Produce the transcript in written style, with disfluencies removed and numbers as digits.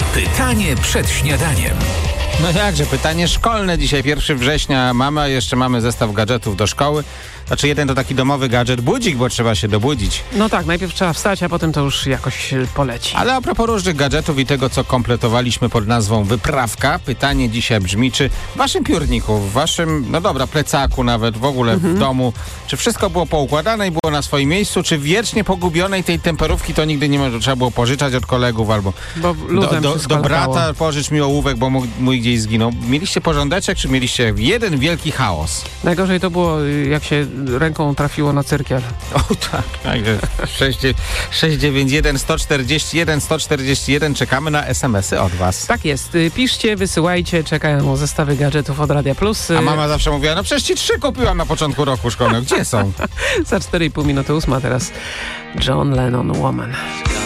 Pytanie przed śniadaniem. No jakże, pytanie szkolne dzisiaj, 1 września. Jeszcze mamy zestaw gadżetów do szkoły. Znaczy jeden to taki domowy gadżet, budzik, bo trzeba się dobudzić. No tak, najpierw trzeba wstać, a potem to już jakoś poleci. Ale a propos różnych gadżetów i tego, co kompletowaliśmy pod nazwą wyprawka, pytanie dzisiaj brzmi, czy w waszym piórniku, w waszym, plecaku nawet, w ogóle w domu, czy wszystko było poukładane i było na swoim miejscu, czy wiecznie pogubionej tej temperówki to nigdy nie ma, trzeba było pożyczać od kolegów albo Bo luzem do brata pożycz mi ołówek, bo mój gdzieś zginął. Mieliście porządeczek, czy mieliście jeden wielki chaos? Najgorzej to było, jak się ręką trafiło na cyrkiel. O tak, 691 141 141, czekamy na SMS-y od was. Tak jest, piszcie, wysyłajcie, czekają zestawy gadżetów od Radia Plus. A mama zawsze mówiła, no przecież ci 3 kupiłam na początku roku szkolnego, gdzie są? Za 4,5 minuty 8, teraz John Lennon, Woman.